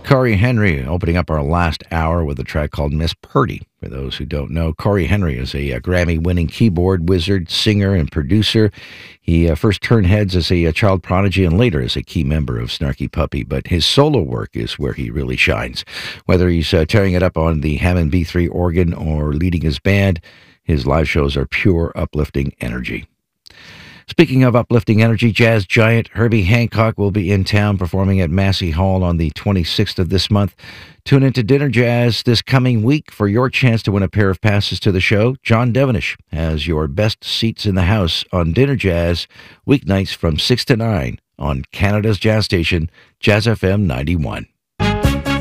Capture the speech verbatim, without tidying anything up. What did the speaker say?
Corey Henry opening up our last hour with a track called Miss Purdy. For those who don't know, Corey Henry is a, uh Grammy-winning keyboard wizard, singer, and producer. He uh, first turned heads as a, a child prodigy and later as a key member of Snarky Puppy, but his solo work is where he really shines. Whether he's uh, tearing it up on the Hammond B three organ or leading his band, his live shows are pure uplifting energy. Speaking of uplifting energy, jazz giant Herbie Hancock will be in town performing at Massey Hall on the twenty-sixth of this month. Tune into Dinner Jazz this coming week for your chance to win a pair of passes to the show. John Devenish has your best seats in the house on Dinner Jazz, weeknights from six to nine on Canada's jazz station, Jazz F M ninety-one.